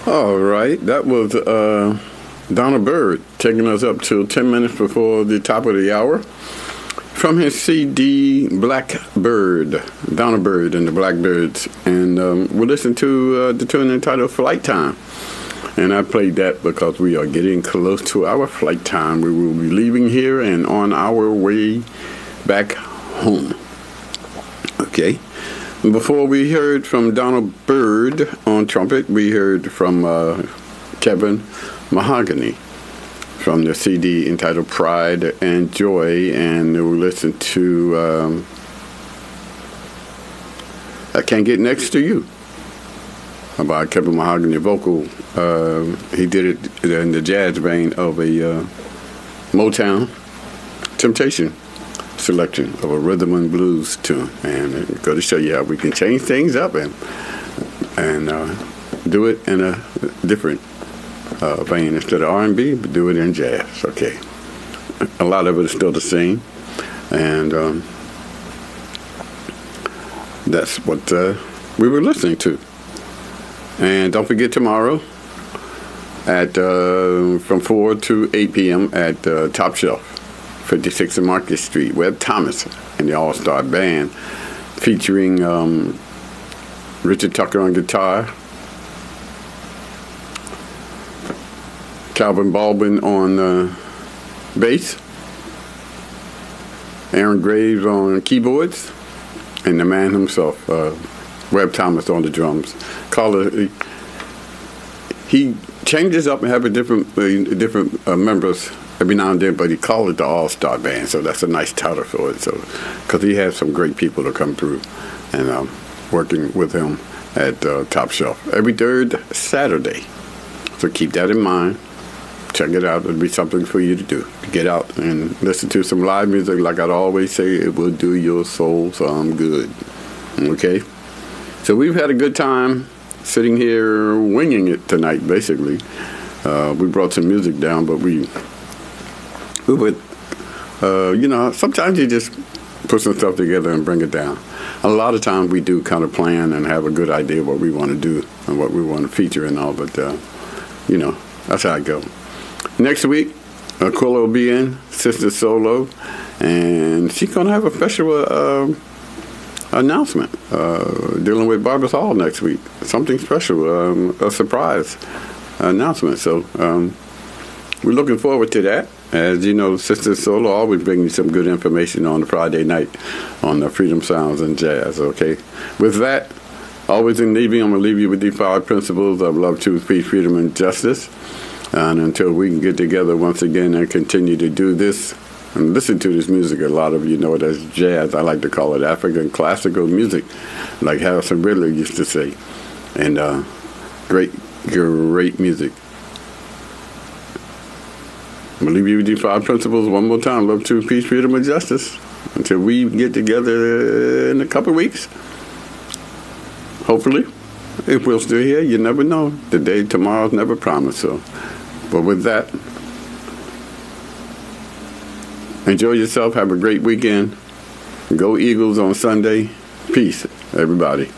All right, that was Donald Byrd taking us up to 10 minutes before the top of the hour. From his CD Blackbird, Donald Byrd and the Blackbirds. And we'll listen to the tune entitled Flight Time. And I played that because we are getting close to our flight time. We will be leaving here and on our way back home. Okay. Before we heard from Donald Byrd on trumpet, we heard from Kevin Mahogany from the CD entitled Pride and Joy, and we listened to I Can't Get Next to You by Kevin Mahogany vocal. He did it in the jazz vein of a Motown Temptation selection of a rhythm and blues tune, and it's going to show you how we can change things up and do it in a different vein instead of R&B, but do it in jazz. Okay, a lot of it is still the same, and that's what we were listening to. And don't forget tomorrow at from 4 to 8 p.m. at Top Shelf, 56 Market Street, Webb Thomas and the All-Star Band, featuring Richard Tucker on guitar, Calvin Baldwin on bass, Aaron Graves on keyboards, and the man himself, Webb Thomas, on the drums. He changes up and have a different members every now and then, but he called it the All-Star Band, so that's a nice title for it. So, because he has some great people to come through, and working with him at Top Shelf every third Saturday. So keep that in mind. Check it out. It'll be something for you to do. To get out and listen to some live music. Like I'd always say, it will do your soul some good. Okay? So we've had a good time sitting here winging it tonight, basically. We brought some music down, but we would, sometimes you just put some stuff together and bring it down. A lot of times we do kind of plan and have a good idea what we want to do and what we want to feature and all, but, that's how I go. Next week, Aquila will be in, Sister Solo, and she's going to have a special announcement dealing with Barbara's Hall next week. Something special, a surprise announcement. So we're looking forward to that. As you know, Sister Solo always brings you some good information on the Friday night on the Freedom Sounds and Jazz, okay? With that, always in leaving, I'm going to leave you with the 5 principles of love, truth, peace, freedom, and justice. And until we can get together once again and continue to do this and listen to this music, a lot of you know it as jazz. I like to call it African classical music, like Harrison Ridley used to say. And great music. I'm going to leave you with these 5 principles one more time. Love, truth, peace, freedom, and justice. Until we get together in a couple of weeks. Hopefully. If we're still here, you never know. The day tomorrow's never promised. So, but with that, enjoy yourself. Have a great weekend. Go Eagles on Sunday. Peace, everybody.